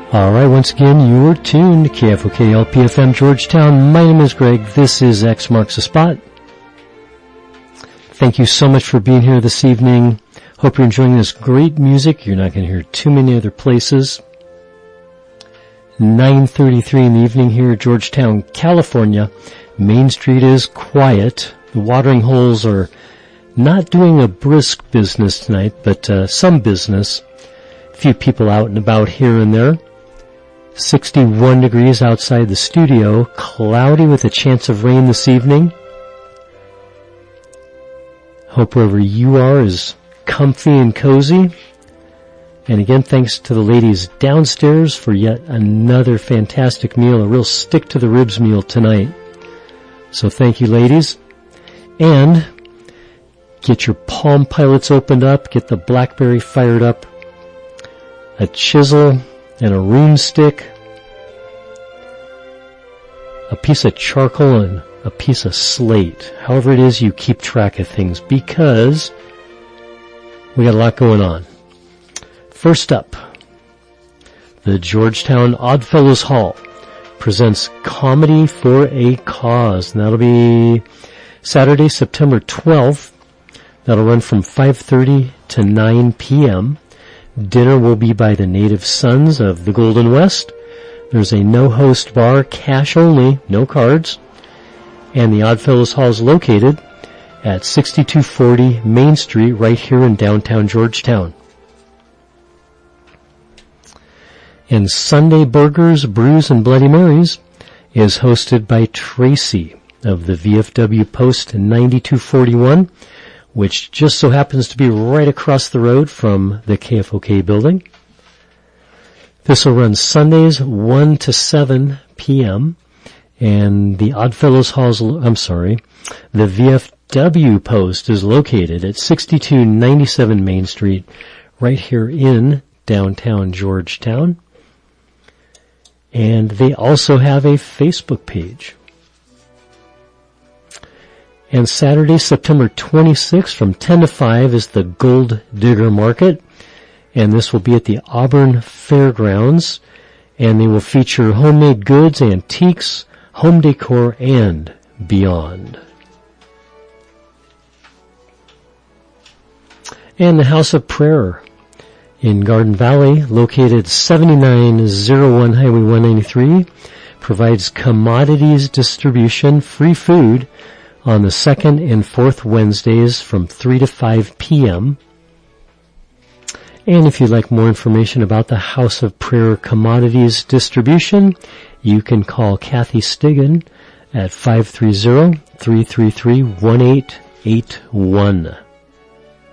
All right, once again, you're tuned to KFOK LPFM Georgetown. My name is Greg. This is X Marks the Spot. Thank you so much for being here this evening. Hope you're enjoying this great music. You're not going to hear too many other places. 9:33 in the evening here at Georgetown, California. Main Street is quiet. The watering holes are not doing a brisk business tonight, but some business. A few people out and about here and there. 61 degrees outside the studio, cloudy with a chance of rain this evening. Hope wherever you are is comfy and cozy. And again, thanks to the ladies downstairs for yet another fantastic meal, a real stick-to-the-ribs meal tonight. So thank you, ladies. And get your Palm Pilots opened up, get the BlackBerry fired up, a chisel and a rune stick, a piece of charcoal and a piece of slate. However it is you keep track of things, because we got a lot going on. First up, the Georgetown Oddfellows Hall presents Comedy for a Cause, and that'll be Saturday, September 12th. That'll run from 5:30 to 9 p.m. Dinner will be by the Native Sons of the Golden West. There's a no-host bar, cash only, no cards. And the Oddfellows Hall is located at 6240 Main Street, right here in downtown Georgetown. And Sunday Burgers, Brews, and Bloody Marys is hosted by Tracy of the VFW Post 9241, which just so happens to be right across the road from the KFOK building. This will run Sundays 1 to 7 p.m. And the Oddfellows Hall's, the VFW Post is located at 6297 Main Street, right here in downtown Georgetown. And they also have a Facebook page. And Saturday, September 26th from 10 to 5 is the Gold Digger Market. And this will be at the Auburn Fairgrounds. And they will feature homemade goods, antiques, home decor, and beyond. And the House of Prayer in Garden Valley, located 7901 Highway 193, provides commodities distribution, free food, on the second and fourth Wednesdays from 3 to 5 p.m. And if you'd like more information about the House of Prayer commodities distribution, you can call Kathy Stigan at 530-333-1881.